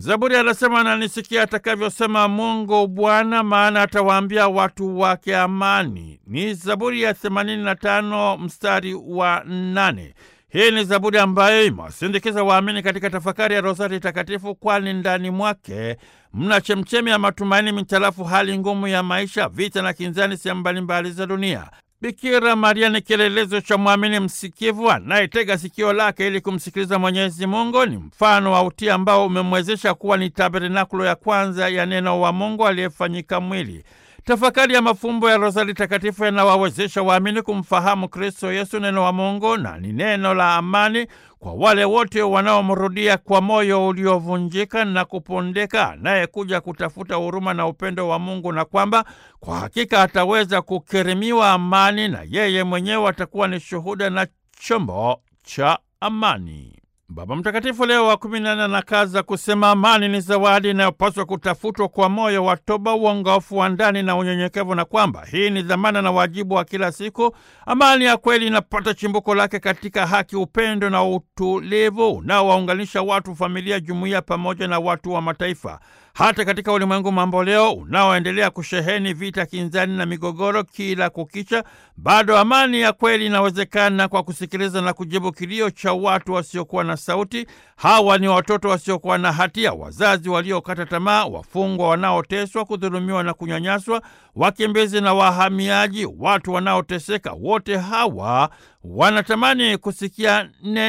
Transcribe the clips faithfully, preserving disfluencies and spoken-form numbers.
Mzaburi anasema, ananisikia atakavyosema Mungu Bwana, maana atawaambia watu wake amani. Ni Zaburi ya themanini na tano mstari wa nane. Hii ni Zaburi ambayo imewasindikiza waamini katika tafakari ya Rozari Takatifu, kwani ndani mwake mna chemchemi ya matumaini mitarafu hali ngumu ya maisha, vita na kinzani sehemu mbalimbali za dunia. Bikira Maria ni kielelezo cha mwamini msikivu anayetega sikio lake ili kumsikiliza Mwenyezi Mungu. Ni mfano wa utii ambao umemwezesha kuwa ni tabernakulo ya kwanza ya neno wa Mungu aliyefanyika mwili. Tafakari ya mafumbo ya Rozari Takatifu yanawawezesha waamini kumfahamu Kristo Yesu, neno wa Mungu, na ni neno la amani kwa wale wote wanaomrudia kwa moyo uliovunjika na kupondeka, anayekuja kutafuta huruma na upendo wa Mungu, na kwamba kwa hakika ataweza kukirimiwa amani na yeye mwenyewe atakuwa ni shuhuda na chombo cha amani. Baba Mtakatifu Leo wa kumi na nne anakaza kusema amani ni zawadi inayopaswa kutafutwa kwa moyo wa toba, uongofu wa ndani na unyenyekevu, na kwamba hii ni dhamana na wajibu wa kila siku. Amani ya kweli inapata chimbuko lake katika haki, upendo na utulivu unaowaunganisha watu, familia, jumuiya pamoja na watu wa mataifa. Hata katika ulimwengu mambo leo unaoendelea kusheheni vita, kinzani na migogoro kila kukicha, bado amani ya kweli inawezekana kwa kusikiliza na kujibu kilio cha watu wasiokuwa na sauti. Hawa ni watoto wasiokuwa na hatia, wazazi waliokata tamaa, wafungwa wanaoteswa, kudhulumiwa na kunyanyaswa, wakimbizi na wahamiaji, watu wanaoteseka. Wote hawa wanatamani kusikia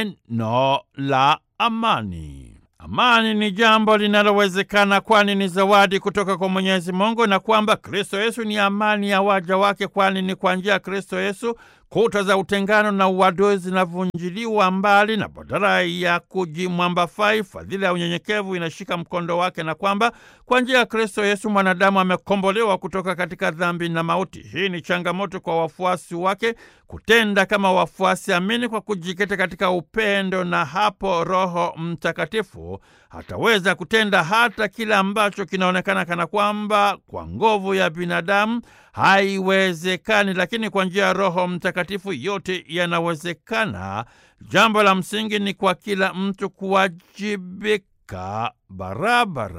neno la amani. Amani ni jambo linalowezekana, kwani ni zawadi kutoka kwa Mwenyezi Mungu, na kwamba Kristo Yesu ni amani ya waja wake, kwani ni kwa njia ya Kristo Yesu kuta za utengano na uadui zinavunjiliwa mbali, na badala ya kujimwambafai, fadhila ya unyenyekevu inashika mkondo wake, na kwamba kwa njia ya Kristo Yesu mwanadamu amekombolewa kutoka katika dhambi na mauti. Hii ni changamoto kwa wafuasi wake kutenda kama wafuasi amini kwa kujikita katika upendo, na hapo Roho Mtakatifu ataweza kutenda hata kila ambacho kinaonekana kana kwamba kwa nguvu ya binadamu haiwezekani, lakini kwa njia ya Roho Mtakatifu yote yanawezekana. Jambo la msingi ni kwa kila mtu kuwajibika barabara.